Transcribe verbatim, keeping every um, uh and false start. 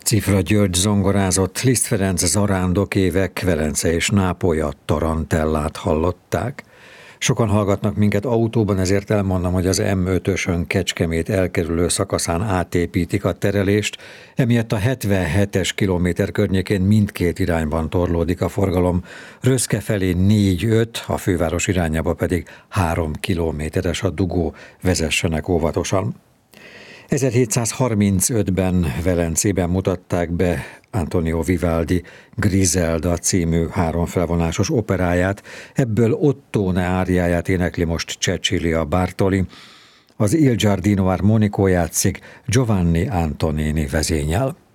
Cifra György zongorázott, Liszt Ferenc zarándokévek, Velence és Nápolya tarantellát hallották. Sokan hallgatnak minket autóban, ezért elmondom, hogy az M ötösön Kecskemét elkerülő szakaszán átépítik a terelést, emiatt a hetvenhetes kilométer környékén mindkét irányban torlódik a forgalom, Röszke felé négy-öt, a főváros irányába pedig három kilométeres a dugó, vezessenek óvatosan. ezerhétszázharmincötben Velencében mutatták be Antonio Vivaldi Griselda című háromfelvonásos operáját, ebből Ottone áriáját énekli most Cecilia Bartoli, az Il Giardino Armonico játszik, Giovanni Antonini vezényel.